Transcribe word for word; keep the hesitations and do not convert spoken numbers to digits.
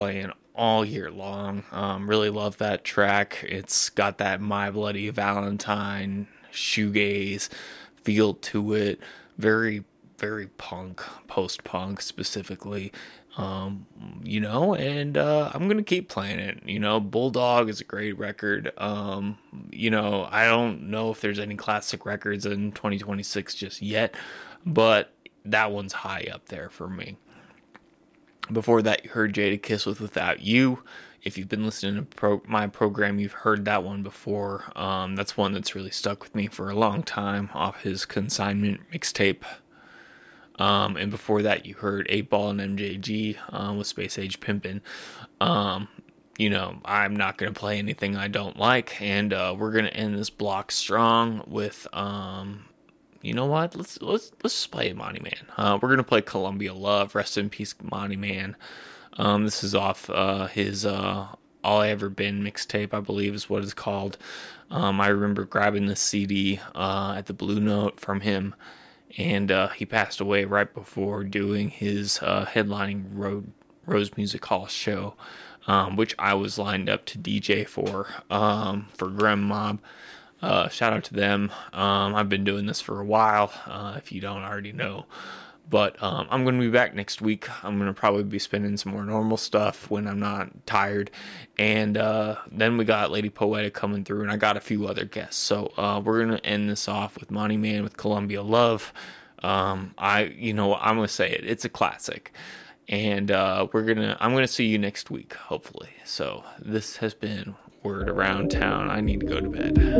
playing all year long. Um, really love that track. It's got that My Bloody Valentine shoegaze feel to it. Very, very punk, post punk specifically. Um, you know, and uh, I'm gonna keep playing it. You know, Bulldog is a great record. Um, you know, I don't know if there's any classic records in twenty twenty-six just yet, but that one's high up there for me. Before that, you heard Jadakiss with Without You. If you've been listening to pro- my program, you've heard that one before. Um, that's one that's really stuck with me for a long time off his Consignment mixtape. Um, and before that, you heard eight Ball and M J G um, with Space Age Pimpin'. Um, you know, I'm not going to play anything I don't like. And uh, we're going to end this block strong with... Um, you know what? Let's let's let's just play Monty Man. Uh, we're gonna play Columbia Love. Rest in peace, Monty Man. Um, this is off uh, his uh, All I Ever Been mixtape, I believe is what it's called. Um, I remember grabbing this C D uh, at the Blue Note from him, and uh, he passed away right before doing his uh, headlining Road, Rose Music Hall show, um, which I was lined up to D J for um, for Grem Mob. Uh, shout out to them. Um, I've been doing this for a while, uh, if you don't already know. But um, I'm going to be back next week. I'm going to probably be spinning some more normal stuff when I'm not tired. And uh, then we got Lady Poetic coming through, and I got a few other guests. So uh, we're going to end this off with Monty Man with Columbia Love. Um, I, you know, I'm going to say it. It's a classic. And uh, we're gonna. I'm going to see you next week, hopefully. So this has been Word Around Town. I need to go to bed.